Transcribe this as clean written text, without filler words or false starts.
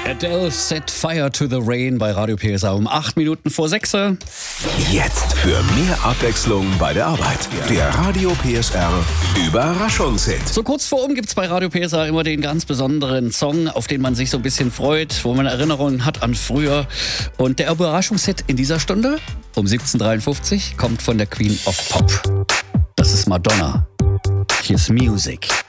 Adele Set Fire to the Rain bei Radio PSA um 8 Minuten vor 6. Jetzt für mehr Abwechslung bei der Arbeit. Der Radio PSR Überraschungshit. So kurz vor gibt es bei Radio PSA immer den ganz besonderen Song, auf den man sich so ein bisschen freut, wo man Erinnerungen hat an früher. Und der Überraschungshit in dieser Stunde um 17:53 Uhr kommt von der Queen of Pop. Das ist Madonna. Hier ist Music.